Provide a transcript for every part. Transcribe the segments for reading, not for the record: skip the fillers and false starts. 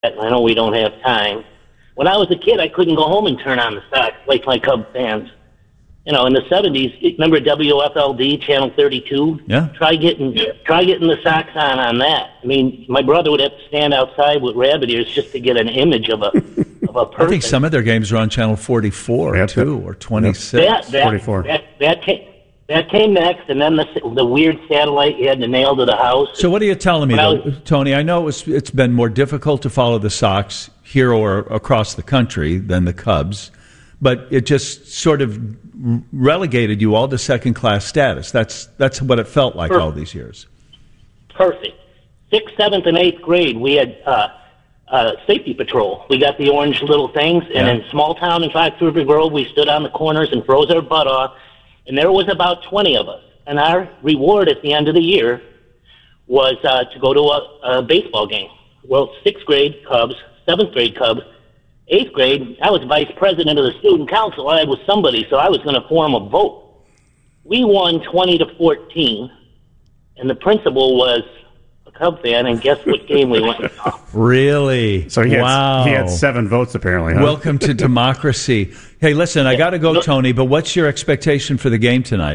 I know we don't have time. When I was a kid, I couldn't go home and turn on the Sox like my Cub fans. In the 70s, remember WFLD, Channel 32? Yeah. Try getting the Sox on that. I mean, my brother would have to stand outside with rabbit ears just to get an image of a person. I think some of their games are on Channel 44, too, or 26. 44. That came next, and then the weird satellite you had to nail to the house. So what are you telling me, though, Tony? I know it's been more difficult to follow the Sox here or across the country than the Cubs, but it just sort of relegated you all to second-class status. That's what it felt like all these years. Perfect. 6th, 7th, and 8th grade, we had safety patrol. We got the orange little things, and in small town in Fox River Grove, we stood on the corners and froze our butt off, and there was about 20 of us. And our reward at the end of the year was to go to a baseball game. Well, 6th grade Cubs, 7th grade Cubs, 8th grade, I was vice president of the student council. I was somebody, so I was going to form a vote. We won 20-14, and the principal was a Cub fan, and guess what game we went to? Really? So he had 7 votes, apparently. Huh? Welcome to democracy. Hey, listen, I got to go, Tony, but what's your expectation for the game tonight?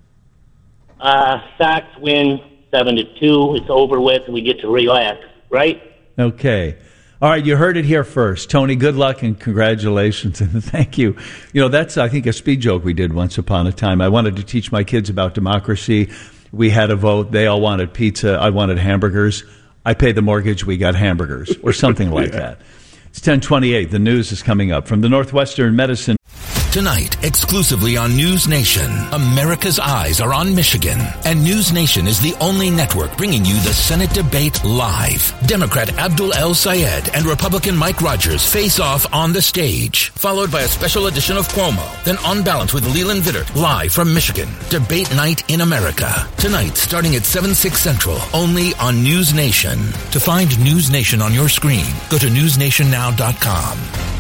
Sox win 7-2. It's over with, and we get to relax, right? Okay. All right, you heard it here first. Tony, good luck and congratulations, and thank you. That's, I think, a speed joke we did once upon a time. I wanted to teach my kids about democracy. We had a vote. They all wanted pizza. I wanted hamburgers. I paid the mortgage. We got hamburgers, or something like that. It's 10:28. The news is coming up from the Northwestern Medicine. Tonight, exclusively on News Nation, America's eyes are on Michigan, and News Nation is the only network bringing you the Senate debate live. Democrat Abdul El-Sayed and Republican Mike Rogers face off on the stage, followed by a special edition of Cuomo, then On Balance with Leland Vittert, live from Michigan. Debate night in America. Tonight, starting at 7/6 Central, only on News Nation. To find News Nation on your screen, go to newsnationnow.com.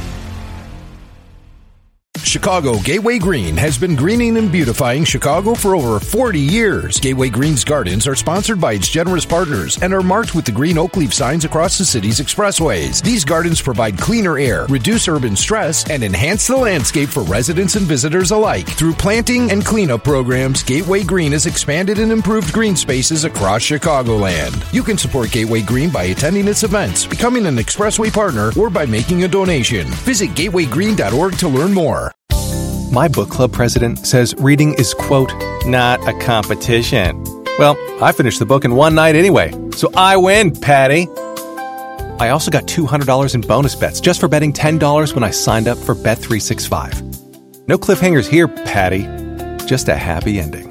Chicago Gateway Green has been greening and beautifying Chicago for over 40 years. Gateway Green's gardens are sponsored by its generous partners and are marked with the green oak leaf signs across the city's expressways. These gardens provide cleaner air, reduce urban stress, and enhance the landscape for residents and visitors alike. Through planting and cleanup programs, Gateway Green has expanded and improved green spaces across Chicagoland. You can support Gateway Green by attending its events, becoming an expressway partner, or by making a donation. Visit gatewaygreen.org to learn more. My book club president says reading is, quote, not a competition. Well, I finished the book in one night anyway, so I win, Patty. I also got $200 in bonus bets just for betting $10 when I signed up for Bet365. No cliffhangers here, Patty. Just a happy ending.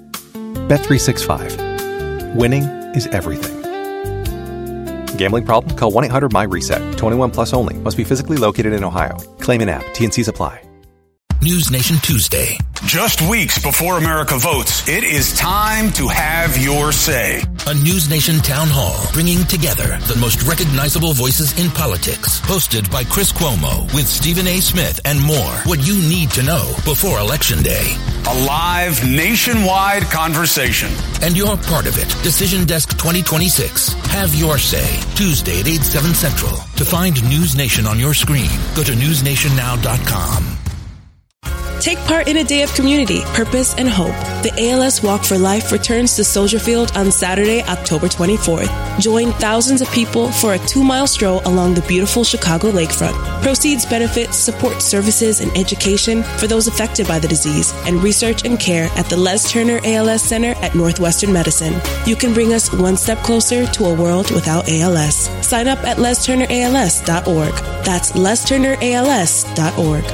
Bet365. Winning is everything. Gambling problem? Call 1-800-MY-RESET. 21 plus only. Must be physically located in Ohio. Claim in app. T&Cs apply. News Nation Tuesday. Just weeks before America votes, it is time to have your say. A News Nation town hall bringing together the most recognizable voices in politics. Hosted by Chris Cuomo with Stephen A. Smith and more. What you need to know before Election Day. A live nationwide conversation. And you're part of it. Decision Desk 2026. Have your say. Tuesday at 8/7 Central. To find News Nation on your screen, go to newsnationnow.com. Take part in a day of community, purpose, and hope. The ALS Walk for Life returns to Soldier Field on Saturday, October 24th. Join thousands of people for a 2-mile stroll along the beautiful Chicago lakefront. Proceeds benefit support services and education for those affected by the disease and research and care at the Les Turner ALS Center at Northwestern Medicine. You can bring us one step closer to a world without ALS. Sign up at lesturnерals.org. That's lesturnерals.org.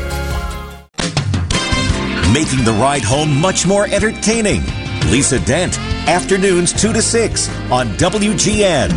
Making the ride home much more entertaining. Lisa Dent, afternoons 2 to 6 on WGN.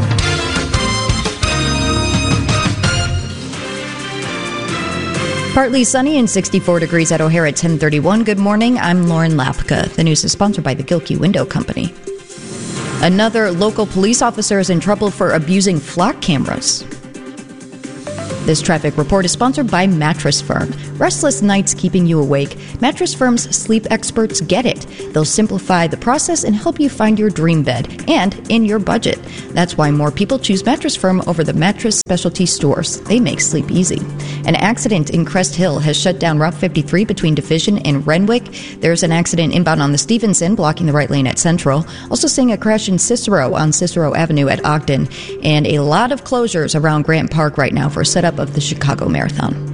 Partly sunny and 64 degrees at O'Hare at 10:31. Good morning. I'm Lauren Lapka. The news is sponsored by the Gilkey Window Company. Another local police officer is in trouble for abusing flock cameras. This traffic report is sponsored by Mattress Firm. Restless nights keeping you awake? Mattress Firm's sleep experts get it. They'll simplify the process and help you find your dream bed and in your budget. That's why more people choose Mattress Firm over the mattress specialty stores. They make sleep easy. An accident in Crest Hill has shut down Route 53 between Division and Renwick. There's an accident inbound on the Stevenson, blocking the right lane at Central. Also seeing a crash in Cicero on Cicero Avenue at Ogden. And a lot of closures around Grant Park right now for a setup of the Chicago Marathon.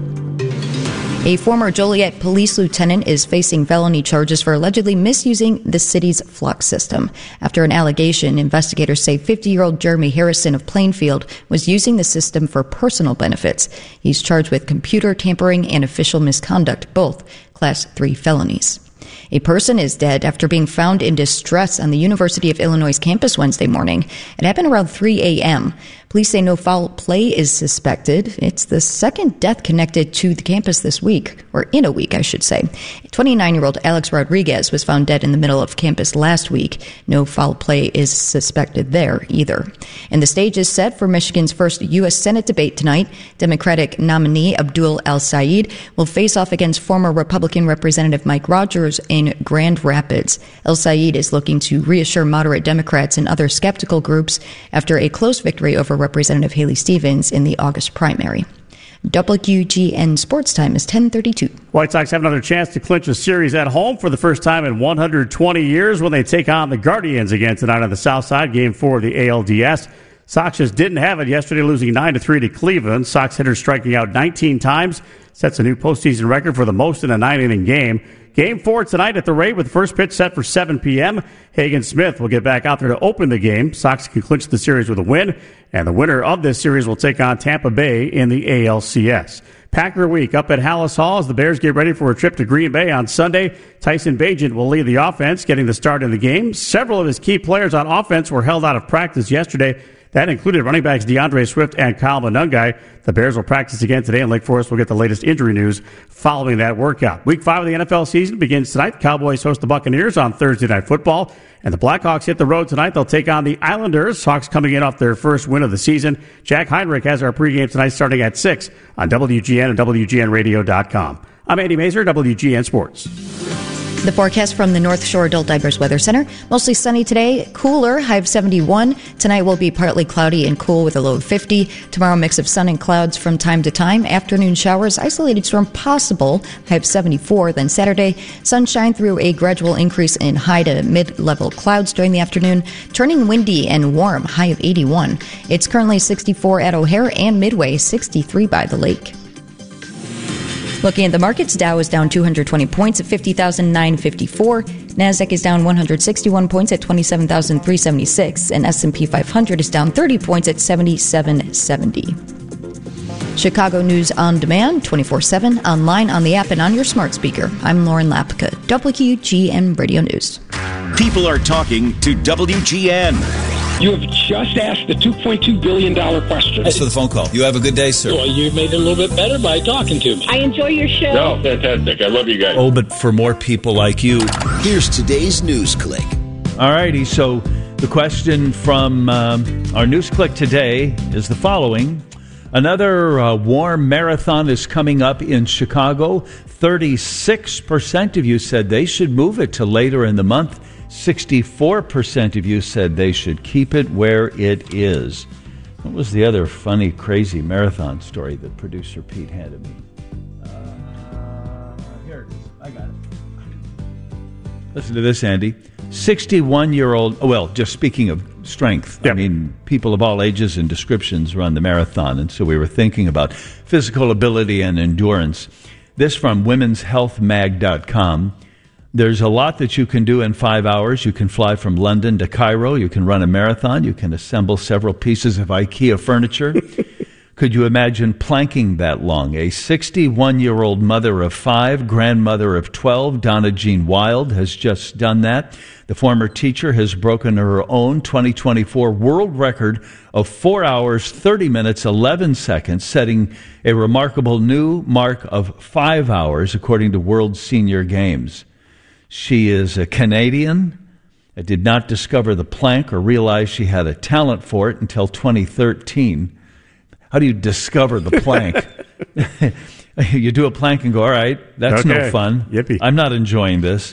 A former Joliet police lieutenant is facing felony charges for allegedly misusing the city's flux system. After an allegation, investigators say 50-year-old Jeremy Harrison of Plainfield was using the system for personal benefits. He's charged with computer tampering and official misconduct, both Class 3 felonies. A person is dead after being found in distress on the University of Illinois campus Wednesday morning. It happened around 3 a.m. Police say no foul play is suspected. It's the second death connected to the campus this week, or in a week, I should say. 29-year-old Alex Rodriguez was found dead in the middle of campus last week. No foul play is suspected there either. And the stage is set for Michigan's first U.S. Senate debate tonight. Democratic nominee Abdul El-Sayed will face off against former Republican Representative Mike Rogers in Grand Rapids. El-Sayed is looking to reassure moderate Democrats and other skeptical groups after a close victory over Representative Haley Stevens in the August primary. WGN Sports Time is 10:32. White Sox have another chance to clinch a series at home for the first time in 120 years when they take on the Guardians again tonight on the South Side, Game 4 of the ALDS. Sox just didn't have it yesterday, losing 9-3 to Cleveland. Sox hitters striking out 19 times, sets a new postseason record for the most in a 9-inning game. Game 4 tonight at the Ray with the first pitch set for 7 p.m. Hagen Smith will get back out there to open the game. Sox can clinch the series with a win, and the winner of this series will take on Tampa Bay in the ALCS. Packer Week up at Hallis Hall as the Bears get ready for a trip to Green Bay on Sunday. Tyson Bagent will lead the offense, getting the start in the game. Several of his key players on offense were held out of practice yesterday. That included running backs DeAndre Swift and Kyle Monungai. The Bears will practice again today, and Lake Forest will get the latest injury news following that workout. Week 5 of the NFL season begins tonight. The Cowboys host the Buccaneers on Thursday Night Football, and the Blackhawks hit the road tonight. They'll take on the Islanders. Hawks coming in off their first win of the season. Jack Heinrich has our pregame tonight starting at 6 on WGN and WGNradio.com. I'm Andy Mazur, WGN Sports. The forecast from the North Shore Adult Diapers Weather Center. Mostly sunny today, cooler, high of 71. Tonight will be partly cloudy and cool with a low of 50. Tomorrow, mix of sun and clouds from time to time. Afternoon showers, isolated storm possible, high of 74. Then Saturday, sunshine through a gradual increase in high to mid-level clouds during the afternoon. Turning windy and warm, high of 81. It's currently 64 at O'Hare and Midway, 63 by the lake. Looking at the markets, Dow is down 220 points at 50,954. NASDAQ is down 161 points at 27,376. And S&P 500 is down 30 points at 7770. Chicago News on Demand, 24/7, online, on the app, and on your smart speaker. I'm Lauren Lapka, WGN Radio News. People are talking to WGN. You have just asked the $2.2 billion question. Thanks for the phone call. You have a good day, sir. Well, you made it a little bit better by talking to me. I enjoy your show. No, fantastic. I love you guys. Oh, but for more people like you. Here's today's News Click. All righty, so the question from our News Click today is the following. Another warm marathon is coming up in Chicago. 36% of you said they should move it to later in the month. 64% of you said they should keep it where it is. What was the other funny, crazy marathon story that producer Pete handed me? Here it is. I got it. Listen to this, Andy. 61-year-old, well, just speaking of strength, yep. I mean, people of all ages and descriptions run the marathon, and so we were thinking about physical ability and endurance. This from womenshealthmag.com. There's a lot that you can do in 5 hours. You can fly from London to Cairo. You can run a marathon. You can assemble several pieces of IKEA furniture. Could you imagine planking that long? A 61-year-old mother of 5, grandmother of 12, Donna Jean Wild, has just done that. The former teacher has broken her own 2024 world record of 4 hours, 30 minutes, 11 seconds, setting a remarkable new mark of 5 hours, according to World Senior Games. She is a Canadian. I did not discover the plank or realize she had a talent for it until 2013. How do you discover the plank? You do a plank and go, all right, that's okay. No fun. Yippee. I'm not enjoying this.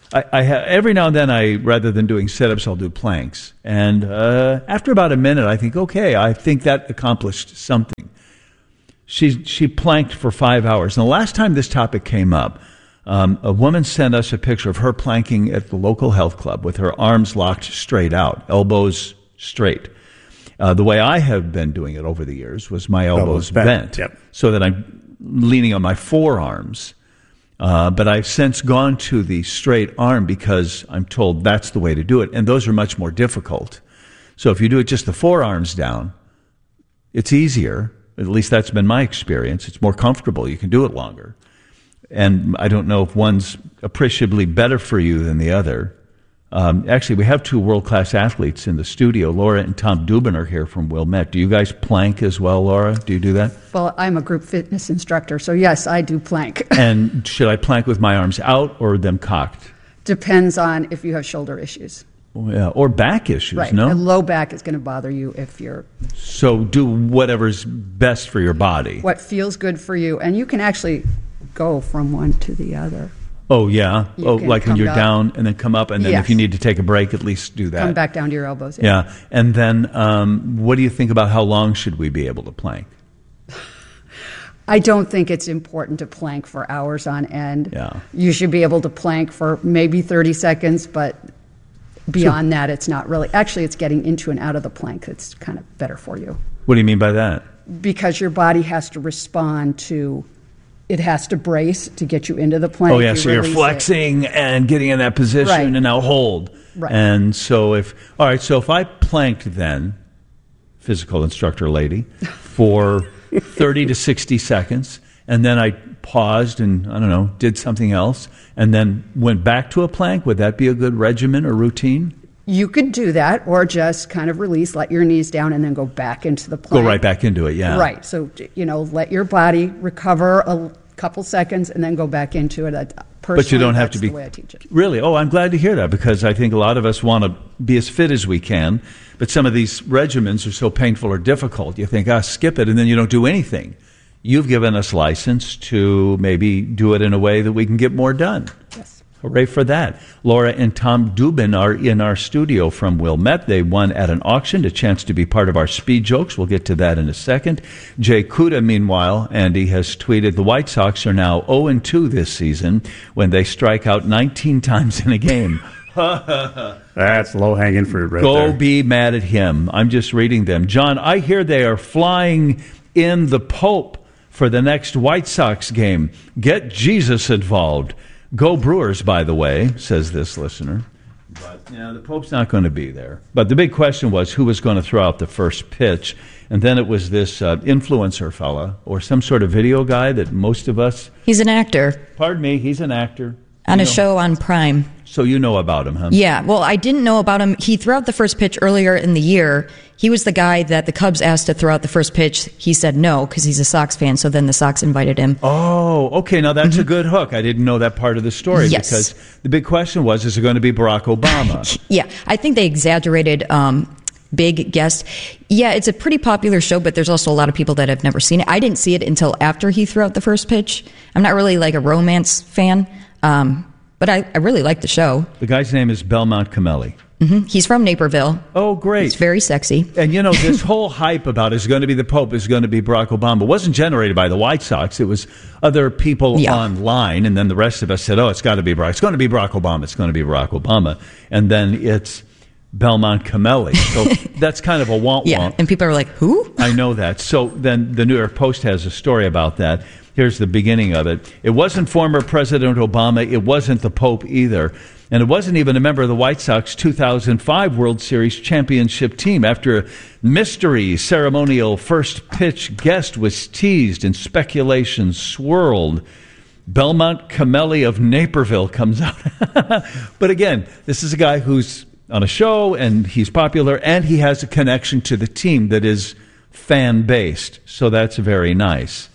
every now and then, rather than doing sit-ups, I'll do planks. And after about a minute, I think, okay, I think that accomplished something. She planked for 5 hours. And the last time this topic came up, a woman sent us a picture of her planking at the local health club with her arms locked straight out, elbows straight. The way I have been doing it over the years was my elbows bent, so that I'm leaning on my forearms. But I've since gone to the straight arm because I'm told that's the way to do it. And those are much more difficult. So if you do it just the forearms down, it's easier. At least that's been my experience. It's more comfortable. You can do it longer. And I don't know if one's appreciably better for you than the other. Actually, we have two world-class athletes in the studio. Laura and Tom Dubin are here from Wilmette. Do you guys plank as well, Laura? Do you do that? Well, I'm a group fitness instructor, so yes, I do plank. And should I plank with my arms out or them cocked? Depends on if you have shoulder issues. Yeah, or back issues, right. No? A low back is going to bother you if you're... So do whatever's best for your body. What feels good for you. And you can actually go from one to the other. Oh, yeah? Like when you're down and then come up, and then if you need to take a break, at least do that. Come back down to your elbows. Yeah. And then what do you think about how long should we be able to plank? I don't think it's important to plank for hours on end. Yeah. You should be able to plank for maybe 30 seconds, but beyond that, it's not really. Actually, it's getting into and out of the plank that's kind of better for you. What do you mean by that? Because your body has to respond to... It has to brace to get you into the plank. Oh, yeah, so you're flexing and getting in that position and now hold. Right. And so if I planked then, physical instructor lady, for 30 to 60 seconds, and then I paused and, I don't know, did something else, and then went back to a plank, would that be a good regimen or routine? You could do that, or just kind of release, let your knees down, and then go back into the plank. Go right back into it, yeah. Right. So, let your body recover a couple seconds and then go back into it. But you don't have to be... That's the way I teach it. Really? Oh, I'm glad to hear that, because I think a lot of us want to be as fit as we can, but some of these regimens are so painful or difficult. You think, skip it, and then you don't do anything. You've given us license to maybe do it in a way that we can get more done. Yes. Hooray for that. Laura and Tom Dubin are in our studio from Wilmette. They won at an auction a chance to be part of our Speed Jokes. We'll get to that in a second. Jay Kuda, meanwhile, Andy, has tweeted the White Sox are now 0-2 this season when they strike out 19 times in a game. That's low-hanging fruit right there. Go be mad at him. I'm just reading them. John, I hear they are flying in the Pope for the next White Sox game. Get Jesus involved. Go Brewers, by the way, says this listener. But the Pope's not going to be there. But the big question was who was going to throw out the first pitch. And then it was this influencer fella or some sort of video guy that most of us... He's an actor. Pardon me, he's an actor. On a show on Prime. So you know about him, huh? Yeah, well, I didn't know about him. He threw out the first pitch earlier in the year. He was the guy that the Cubs asked to throw out the first pitch. He said no because he's a Sox fan, so then the Sox invited him. Oh, okay. Now that's a good hook. I didn't know that part of the story because the big question was, is it going to be Barack Obama? Yeah, I think they exaggerated big guest. Yeah, it's a pretty popular show, but there's also a lot of people that have never seen it. I didn't see it until after he threw out the first pitch. I'm not really like a romance fan, but I really like the show. The guy's name is Belmont Cameli. Mm-hmm. He's from Naperville. Oh, great. He's very sexy. And, this whole hype about is going to be the Pope, is going to be Barack Obama, wasn't generated by the White Sox. It was other people online, and then the rest of us said, it's got to be Barack. It's going to be Barack Obama. It's going to be Barack Obama. And then it's Belmont Cameli. So that's kind of a womp-womp. Yeah, and people are like, who? I know that. So then the New York Post has a story about that. Here's the beginning of it. It wasn't former President Obama. It wasn't the Pope either. And it wasn't even a member of the White Sox 2005 World Series championship team. After a mystery ceremonial first pitch guest was teased and speculation swirled, Belmont Cameli of Naperville comes out. But again, this is a guy who's on a show and he's popular and he has a connection to the team that is fan-based. So that's very nice.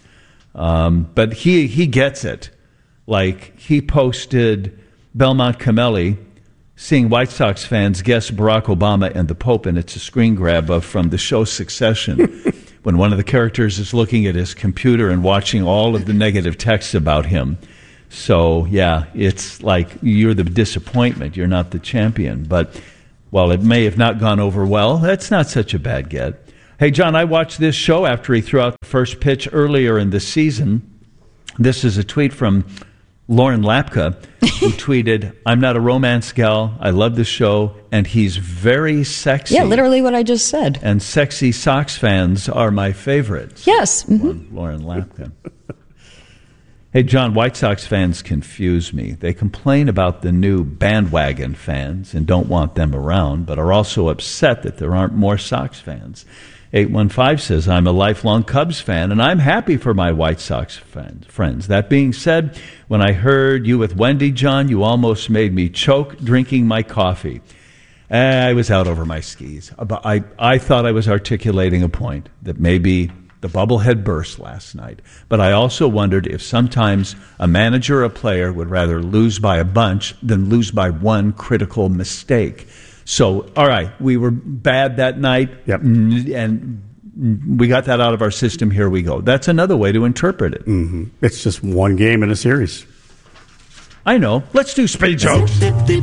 But he gets it. Like, he posted Belmont Cameli seeing White Sox fans guess Barack Obama and the Pope, and it's a screen grab from the show Succession when one of the characters is looking at his computer and watching all of the negative texts about him. So, yeah, it's like you're the disappointment. You're not the champion. But while it may have not gone over well, that's not such a bad get. Hey, John, I watched this show after he threw out the first pitch earlier in the season. This is a tweet from Lauren Lapka, who tweeted, "I'm not a romance gal. I love the show, and he's very sexy." Yeah, literally what I just said. And sexy Sox fans are my favorites. Yes. Mm-hmm. Lauren Lapka. Hey, John, White Sox fans confuse me. They complain about the new bandwagon fans and don't want them around, but are also upset that there aren't more Sox fans. 815 says, "I'm a lifelong Cubs fan, and I'm happy for my White Sox friends. That being said, when I heard you with Wendy, John, you almost made me choke drinking my coffee." I was out over my skis. I thought I was articulating a point that maybe the bubble had burst last night. But I also wondered if sometimes a manager or a player would rather lose by a bunch than lose by one critical mistake. So, all right, we were bad that night, and we got that out of our system. Here we go. That's another way to interpret it. Mm-hmm. It's just one game in a series. I know. Let's do speed jokes.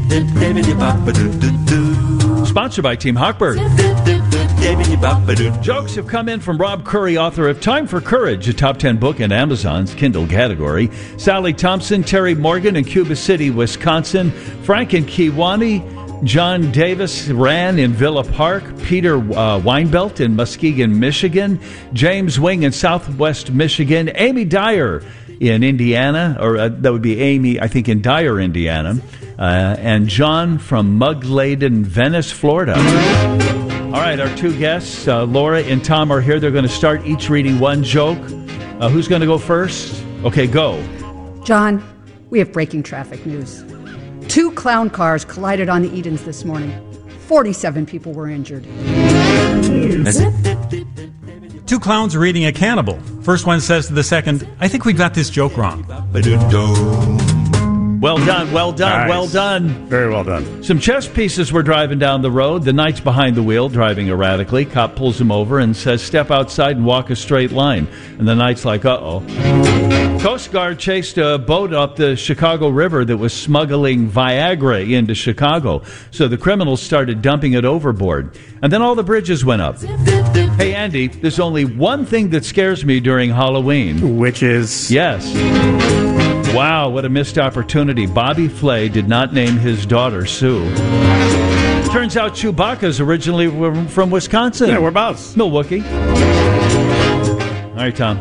Sponsored by Team Hochberg. Jokes have come in from Rob Curry, author of Time for Courage, a top 10 book in Amazon's Kindle category. Sally Thompson, Terry Morgan in Cuba City, Wisconsin. Frank in Kewanee. John Davis ran in Villa Park. Peter Weinbelt in Muskegon, Michigan. James Wing in Southwest Michigan. Amy Dyer in Indiana, or that would be Amy, I think, in Dyer, Indiana. And John from mug-laden Venice, Florida. All right, our two guests, Laura and Tom, are here. They're going to start each reading one joke. Who's going to go first? Okay, go. John, we have breaking traffic news. 2 clown cars collided on the Edens this morning. 47 people were injured. 2 clowns are eating a cannibal. First one says to the second, "I think we got this joke wrong." Well done, well done, Nice. well done. Very well done. Some chess pieces were driving down the road. The knight's behind the wheel, driving erratically. Cop pulls him over and says, "Step outside and walk a straight line." And the knight's like, uh-oh. Coast Guard chased a boat up the Chicago River that was smuggling Viagra into Chicago. So the criminals started dumping it overboard. And then all the bridges went up. Hey, Andy, there's only one thing that scares me during Halloween. Which is? Yes. Wow, what a missed opportunity. Bobby Flay did not name his daughter Sue. Turns out Chewbacca's originally from Wisconsin. Yeah, whereabouts? Milwaukee. All right, Tom.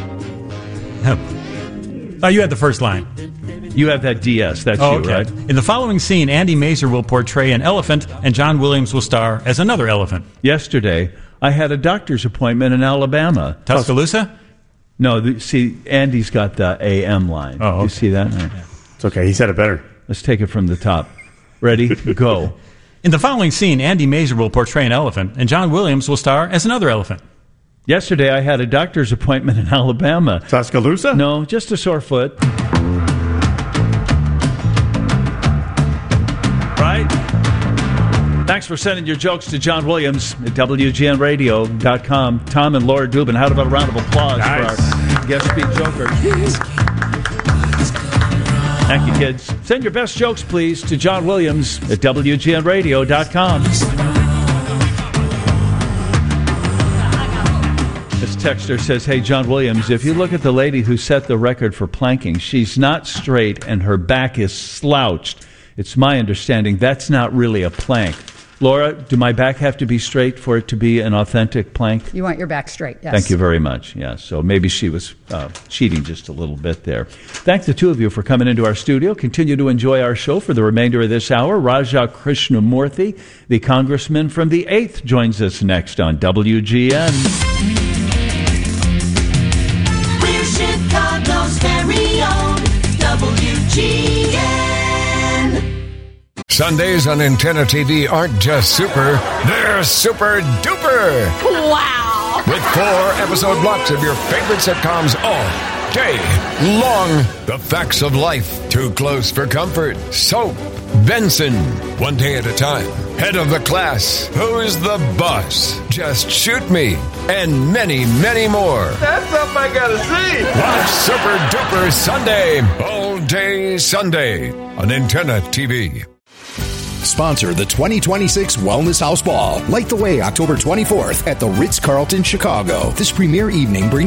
Oh, you had the first line. You have that DS. That's you, okay. right? In the following scene, Andy Mazer will portray an elephant, and John Williams will star as another elephant. Yesterday, I had a doctor's appointment in Alabama. Tuscaloosa? No, see, Andy's got the AM line. Oh, okay. You see that? Right. It's okay. He said it better. Let's take it from the top. Ready? Go. In the following scene, Andy Mazer will portray an elephant, and John Williams will star as another elephant. Yesterday, I had a doctor's appointment in Alabama. Tuscaloosa? No, just a sore foot. Right? Thanks for sending your jokes to John Williams at WGNradio.com. Tom and Laura Dubin, how about a round of applause for our guest speed jokers? Thank you, kids. Send your best jokes, please, to John Williams at WGNradio.com. This texter says, "Hey, John Williams, if you look at the lady who set the record for planking, she's not straight and her back is slouched. It's my understanding that's not really a plank." Laura, do my back have to be straight for it to be an authentic plank? You want your back straight, yes. Thank you very much. Yeah, so maybe she was cheating just a little bit there. Thanks the two of you for coming into our studio. Continue to enjoy our show for the remainder of this hour. Raja Krishnamurthy, the congressman from the 8th, joins us next on WGN. We're Chicago's very own WGN. Sundays on Antenna TV aren't just super, they're super duper. Wow. With 4-episode blocks of your favorite sitcoms all day long. The Facts of Life, Too Close for Comfort, Soap, Benson, One Day at a Time, Head of the Class, Who's the Boss, Just Shoot Me, and many, many more. That's something I gotta see. Watch Super Duper Sunday all Day Sunday on Antenna TV. Sponsor the 2026 Wellness House Ball. Light the way October 24th at the Ritz-Carlton, Chicago. This premier evening brings